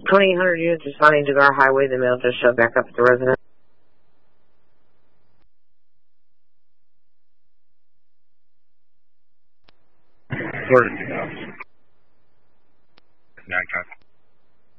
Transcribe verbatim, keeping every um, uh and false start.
twenty-eight hundred units responding to Gar Highway. The mail just showed back up at the residence. Florida two thousand. nine copy.